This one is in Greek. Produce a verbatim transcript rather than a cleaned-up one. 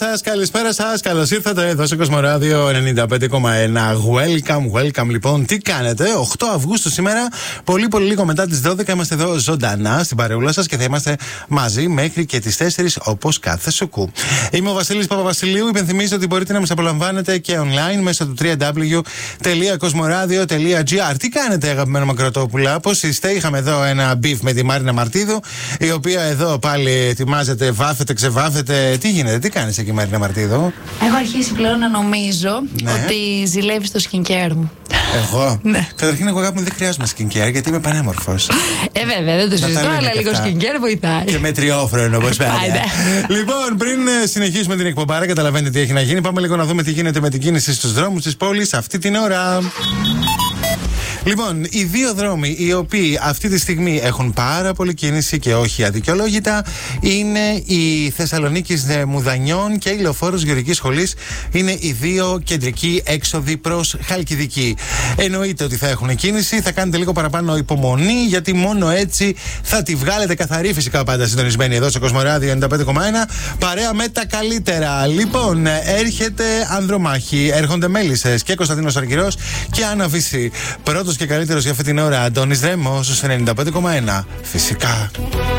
σας, καλησπέρα σας. Καλώς ήρθατε εδώ στο Κοσμοράδιο ενενήντα πέντε κόμμα ένα. Welcome, welcome λοιπόν. Τι κάνετε, οκτώ Αυγούστου σήμερα, πολύ πολύ λίγο μετά τις δώδεκα. Είμαστε εδώ ζωντανά στην παρεούλα σας και θα είμαστε μαζί μέχρι και τις τέσσερις όπως κάθε σουκού. Είμαι ο Βασίλης Παπαβασιλείου. Υπενθυμίζω ότι μπορείτε να μας απολαμβάνετε και online μέσω του double-u double-u double-u τελεία κοσμοράδιο τελεία τζι άρ. Τι κάνετε, αγαπημένο Μακροτόπουλα, πώς είστε? Είχαμε εδώ ένα beef με τη Μάρινα Μαρτίδου, η οποία εδώ πάλι ετοιμάζεται, βάφεται, ξεβάφεται. Τι γίνεται, τι κάνεις εκεί, Μαρίνα Μαρτίδου? Έχω αρχίσει πλέον να νομίζω ναι. ότι ζηλεύεις το skincare μου. Εγώ? Ναι. Καταρχήν, εγώ αγάπη μου δεν χρειάζομαι skincare γιατί είμαι πανέμορφος. Ε, βέβαια, δεν το συζητώ, αλλά λίγο skincare βοηθάει. Και με τριόφρονο, όπως πάντα. Λοιπόν, πριν συνεχίσουμε την εκπομπάρα, καταλαβαίνετε τι έχει να γίνει. Πάμε λίγο να δούμε τι γίνεται με την κίνηση στους δρόμους της πόλης αυτή την ώρα. Λοιπόν, οι δύο δρόμοι οι οποίοι αυτή τη στιγμή έχουν πάρα πολύ κίνηση και όχι αδικαιολόγητα είναι η Θεσσαλονίκης Μουδανιών και η Λεωφόρος Γεωργικής Σχολής. Είναι οι δύο κεντρικοί έξοδοι προς Χαλκιδική. Εννοείται ότι θα έχουν κίνηση, θα κάνετε λίγο παραπάνω υπομονή, γιατί μόνο έτσι θα τη βγάλετε καθαρή. Φυσικά πάντα συντονισμένοι εδώ στο Κοσμοράδιο ενενήντα πέντε κόμμα ένα. Παρέα με τα καλύτερα. Λοιπόν, έρχεται Ανδρομάχη, έρχονται Μέλισσες και Κωνσταντίνος Αργυρός και Άννα Βύση. Πρώτος και καλύτερος για αυτή την ώρα, Αντώνης Ρέμος στους ενενήντα πέντε κόμμα ένα. Φυσικά.